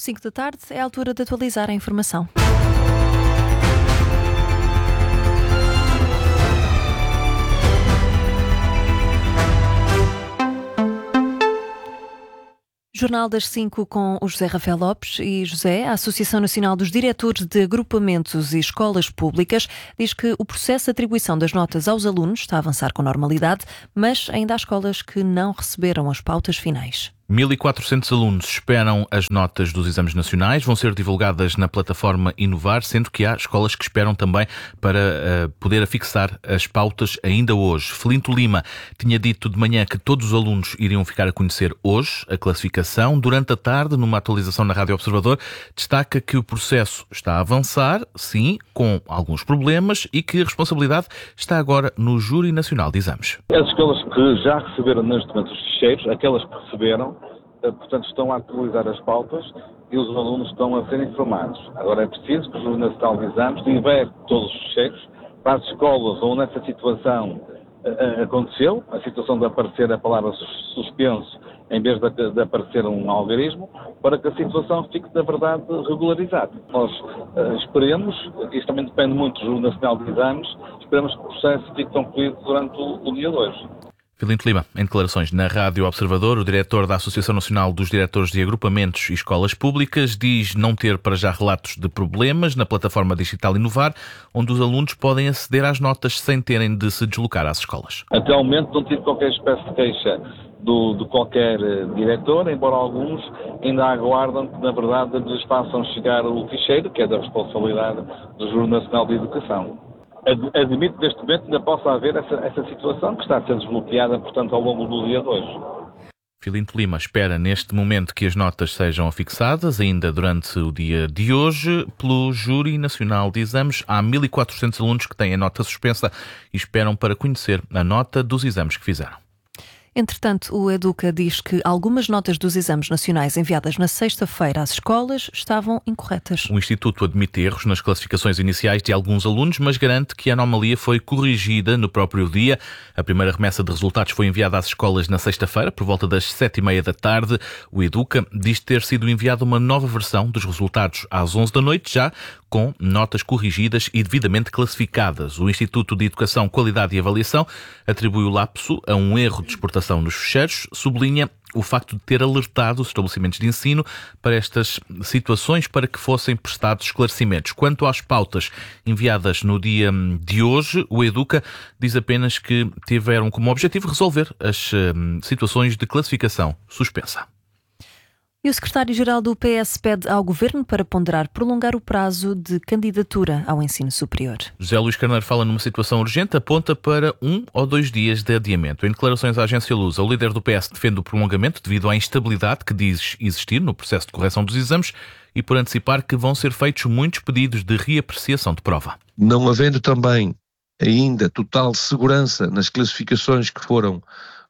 5 da tarde, é a altura de atualizar a informação. Jornal das 5 com o José Rafael Lopes. E José, a Associação Nacional dos Diretores de Agrupamentos e Escolas Públicas diz que o processo de atribuição das notas aos alunos está a avançar com normalidade, mas ainda há escolas que não receberam as pautas finais. 1.400 alunos esperam as notas dos exames nacionais, vão ser divulgadas na plataforma Inovar, sendo que há escolas que esperam também para poder afixar as pautas ainda hoje. Filinto Lima tinha dito de manhã que todos os alunos iriam ficar a conhecer hoje a classificação. Durante a tarde, numa atualização na Rádio Observador, destaca que o processo está a avançar, sim, com alguns problemas, e que a responsabilidade está agora no Júri Nacional de Exames. As escolas que já receberam neste momento os ficheiros, aquelas que receberam, portanto, estão a atualizar as pautas e os alunos estão a ser informados. Agora é preciso que o Júri Nacional de Exames libere todos os ficheiros para as escolas onde essa situação aconteceu, a situação de aparecer a palavra suspenso em vez de aparecer um algarismo, para que a situação fique, na verdade, regularizada. Nós esperemos, isto também depende muito do Júri Nacional de Exames, esperemos que o processo fique concluído durante o dia de hoje. Filinto Lima, em declarações na Rádio Observador, o diretor da Associação Nacional dos Diretores de Agrupamentos e Escolas Públicas diz não ter para já relatos de problemas na plataforma digital Inovar, onde os alunos podem aceder às notas sem terem de se deslocar às escolas. Até ao momento não tive qualquer espécie de queixa de qualquer diretor, embora alguns ainda aguardam que, na verdade, lhes façam chegar o ficheiro, que é da responsabilidade do Júri Nacional de Educação. Admito que neste momento ainda possa haver essa situação que está a ser desbloqueada, portanto, ao longo do dia de hoje. Filinto Lima espera neste momento que as notas sejam afixadas ainda durante o dia de hoje pelo Júri Nacional de Exames. Há 1.400 alunos que têm a nota suspensa e esperam para conhecer a nota dos exames que fizeram. Entretanto, o Educa diz que algumas notas dos exames nacionais enviadas na sexta-feira às escolas estavam incorretas. O Instituto admite erros nas classificações iniciais de alguns alunos, mas garante que a anomalia foi corrigida no próprio dia. A primeira remessa de resultados foi enviada às escolas na sexta-feira, por volta das 7h30 da tarde. O Educa diz ter sido enviada uma nova versão dos resultados às 11 da noite, já com notas corrigidas e devidamente classificadas. O Instituto de Educação, Qualidade e Avaliação atribui o lapso a um erro de exportação nos ficheiros, sublinha o facto de ter alertado os estabelecimentos de ensino para estas situações para que fossem prestados esclarecimentos. Quanto às pautas enviadas no dia de hoje, o Educa diz apenas que tiveram como objetivo resolver as situações de classificação suspensa. E o secretário-geral do PS pede ao Governo para ponderar prolongar o prazo de candidatura ao ensino superior. José Luís Carneiro fala numa situação urgente, aponta para 1 ou 2 dias de adiamento. Em declarações à agência Lusa, o líder do PS defende o prolongamento devido à instabilidade que diz existir no processo de correção dos exames e por antecipar que vão ser feitos muitos pedidos de reapreciação de prova. Não havendo também ainda total segurança nas classificações que foram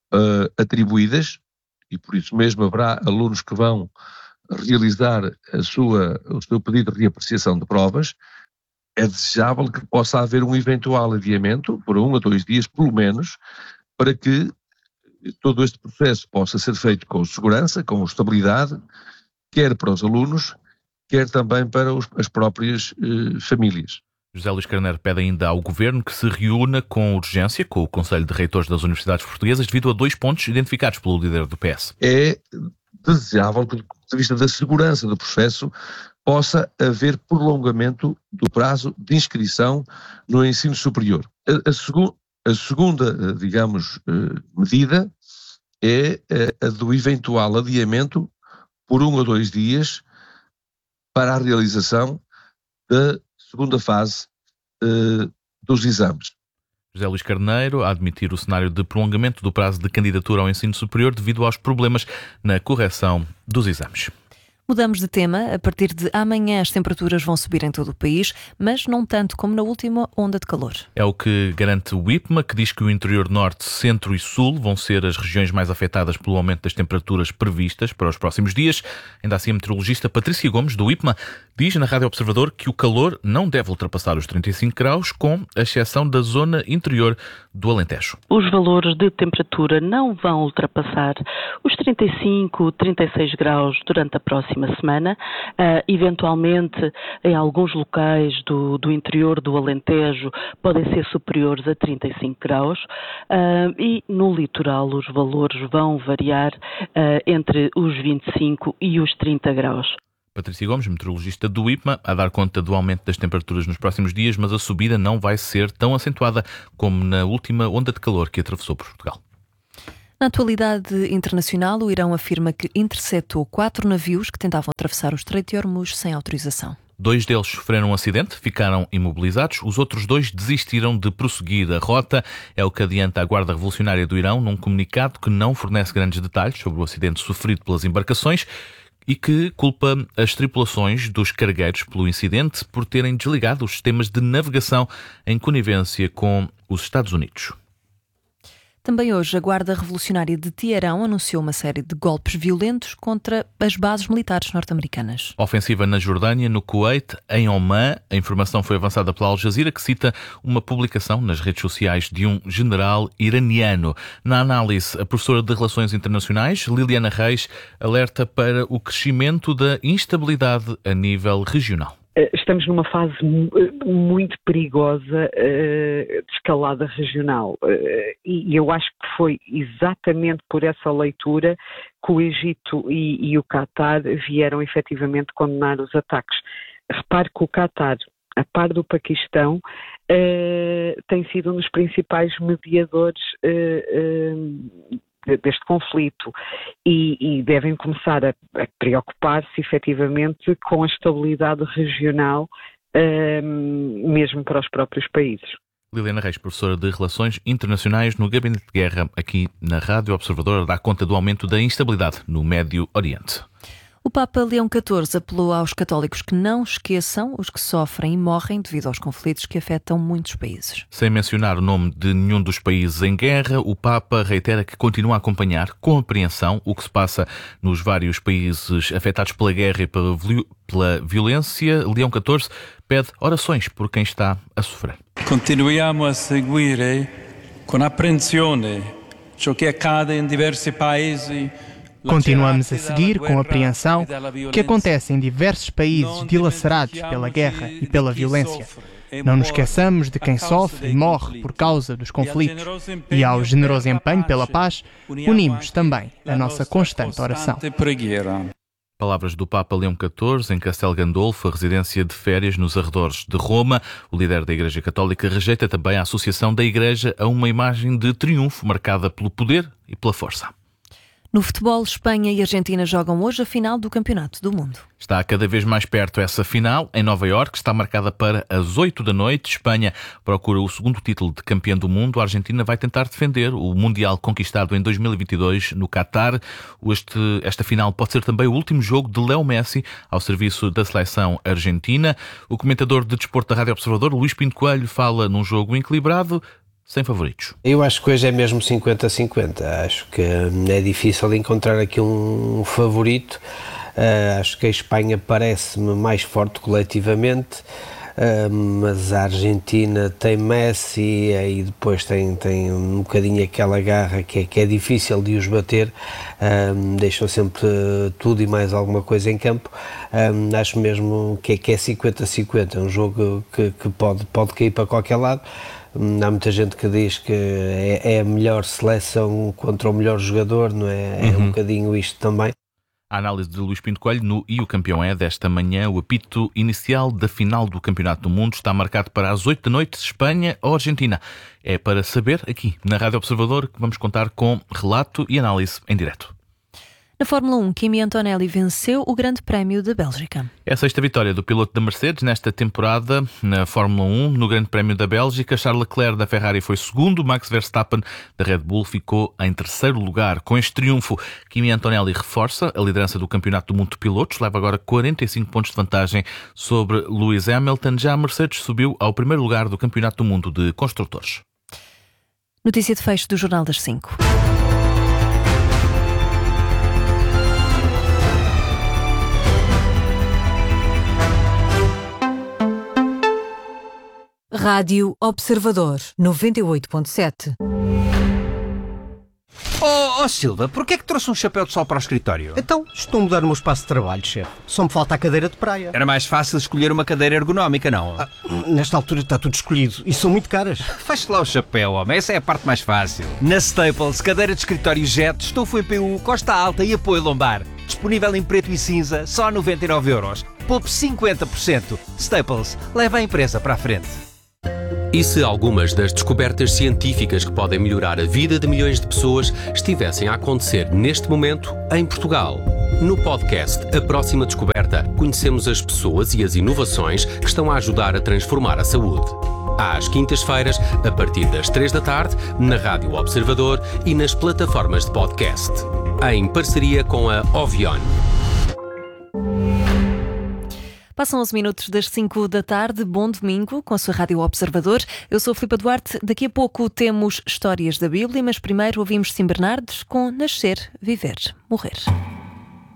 atribuídas, e por isso mesmo haverá alunos que vão realizar o seu pedido de reapreciação de provas, é desejável que possa haver um eventual adiamento, por 1 a 2 dias pelo menos, para que todo este processo possa ser feito com segurança, com estabilidade, quer para os alunos, quer também para as próprias famílias. José Luís Carneiro pede ainda ao Governo que se reúna com urgência com o Conselho de Reitores das Universidades Portuguesas devido a 2 pontos identificados pelo líder do PS. É desejável que, do ponto de vista da segurança do processo, possa haver prolongamento do prazo de inscrição no ensino superior. A segunda, digamos, medida é a do eventual adiamento por 1 a 2 dias para a realização da segunda fase dos exames. José Luís Carneiro a admitir o cenário de prolongamento do prazo de candidatura ao ensino superior devido aos problemas na correção dos exames. Mudamos de tema. A partir de amanhã as temperaturas vão subir em todo o país, mas não tanto como na última onda de calor. É o que garante o IPMA, que diz que o interior norte, centro e sul vão ser as regiões mais afetadas pelo aumento das temperaturas previstas para os próximos dias. Ainda assim, a meteorologista Patrícia Gomes, do IPMA, diz na Rádio Observador que o calor não deve ultrapassar os 35 graus, com a exceção da zona interior do Alentejo. Os valores de temperatura não vão ultrapassar os 35, 36 graus durante a próxima próxima semana. Eventualmente, em alguns locais do interior do Alentejo podem ser superiores a 35 graus e no litoral os valores vão variar entre os 25 e os 30 graus. Patrícia Gomes, meteorologista do IPMA, a dar conta do aumento das temperaturas nos próximos dias, mas a subida não vai ser tão acentuada como na última onda de calor que atravessou Portugal. Na atualidade internacional, o Irão afirma que interceptou 4 navios que tentavam atravessar o Estreito de Hormuz sem autorização. 2 deles sofreram um acidente, ficaram imobilizados. Os outros 2 desistiram de prosseguir a rota. É o que adianta a Guarda Revolucionária do Irão num comunicado que não fornece grandes detalhes sobre o acidente sofrido pelas embarcações e que culpa as tripulações dos cargueiros pelo incidente por terem desligado os sistemas de navegação em conivência com os Estados Unidos. Também hoje, a Guarda Revolucionária de Teherão anunciou uma série de golpes violentos contra as bases militares norte-americanas. Ofensiva na Jordânia, no Kuwait, em Oman. A informação foi avançada pela Al Jazeera, que cita uma publicação nas redes sociais de um general iraniano. Na análise, a professora de Relações Internacionais, Liliana Reis, alerta para o crescimento da instabilidade a nível regional. Estamos numa fase muito perigosa de escalada regional e eu acho que foi exatamente por essa leitura que o Egito e o Qatar vieram efetivamente condenar os ataques. Repare que o Qatar, a par do Paquistão, tem sido um dos principais mediadores deste conflito e devem começar a preocupar-se efetivamente com a estabilidade regional, mesmo para os próprios países. Liliana Reis, professora de Relações Internacionais no Gabinete de Guerra, aqui na Rádio Observador, dá conta do aumento da instabilidade no Médio Oriente. O Papa Leão XIV apelou aos católicos que não esqueçam os que sofrem e morrem devido aos conflitos que afetam muitos países. Sem mencionar o nome de nenhum dos países em guerra, o Papa reitera que continua a acompanhar com apreensão o que se passa nos vários países afetados pela guerra e pela violência. Leão XIV pede orações por quem está a sofrer. Continuiamo a seguire con apprensione ciò che accade in diversi paesi. Continuamos a seguir com apreensão o que acontece em diversos países dilacerados pela guerra e pela violência. Não nos esqueçamos de quem sofre e morre por causa dos conflitos. E ao generoso empenho pela paz, unimos também a nossa constante oração. Palavras do Papa Leão XIV em Castel Gandolfo, a residência de férias nos arredores de Roma. O líder da Igreja Católica rejeita também a associação da Igreja a uma imagem de triunfo marcada pelo poder e pela força. No futebol, Espanha e Argentina jogam hoje a final do Campeonato do Mundo. Está cada vez mais perto essa final, em Nova Iorque, está marcada para as 8 da noite. Espanha procura o segundo título de campeã do mundo. A Argentina vai tentar defender o Mundial conquistado em 2022 no Qatar. Esta final pode ser também o último jogo de Leo Messi ao serviço da seleção argentina. O comentador de desporto da Rádio Observador, Luís Pinto Coelho, fala num jogo equilibrado, sem favoritos. Eu acho que hoje é mesmo 50-50. Acho que é difícil encontrar aqui um favorito. Acho que a Espanha parece-me mais forte coletivamente, mas a Argentina tem Messi e depois tem um bocadinho aquela garra que é difícil de os bater. Deixam sempre tudo e mais alguma coisa em campo. Acho mesmo que é 50-50. É um jogo que pode cair para qualquer lado. Há muita gente que diz que é a melhor seleção contra o melhor jogador, não é? É um bocadinho isto também. A análise de Luís Pinto Coelho no E o Campeão é desta manhã. O apito inicial da final do Campeonato do Mundo está marcado para as 8 da noite, Espanha ou Argentina. É para saber aqui na Rádio Observador que vamos contar com relato e análise em direto. Na Fórmula 1, Kimi Antonelli venceu o Grande Prémio da Bélgica. É a sexta vitória do piloto da Mercedes nesta temporada na Fórmula 1. No Grande Prémio da Bélgica, Charles Leclerc da Ferrari foi segundo, Max Verstappen da Red Bull ficou em terceiro lugar. Com este triunfo, Kimi Antonelli reforça a liderança do Campeonato do Mundo de Pilotos, leva agora 45 pontos de vantagem sobre Lewis Hamilton. Já a Mercedes subiu ao primeiro lugar do Campeonato do Mundo de Construtores. Notícia de fecho do Jornal das 5. Rádio Observador 98.7. Oh Silva, porquê é que trouxe um chapéu de sol para o escritório? Então, estou a mudar o meu espaço de trabalho, chefe. Só me falta a cadeira de praia. Era mais fácil escolher uma cadeira ergonómica, não? Nesta altura está tudo escolhido e são muito caras. Feche lá o chapéu, homem. Essa é a parte mais fácil. Na Staples, cadeira de escritório Jet, estofo em PU, costa alta e apoio lombar. Disponível em preto e cinza, só 99€. Poupe 50%. Staples, leva a empresa para a frente. E se algumas das descobertas científicas que podem melhorar a vida de milhões de pessoas estivessem a acontecer neste momento em Portugal? No podcast A Próxima Descoberta, conhecemos as pessoas e as inovações que estão a ajudar a transformar a saúde. Às quintas-feiras, a partir das 3 da tarde, na Rádio Observador e nas plataformas de podcast. Em parceria com a Ovion. Passam 11 minutos das 5 da tarde. Bom domingo com a sua Rádio Observador. Eu sou a Filipa Duarte. Daqui a pouco temos histórias da Bíblia, mas primeiro ouvimos Sim Bernardes com Nascer, Viver, Morrer.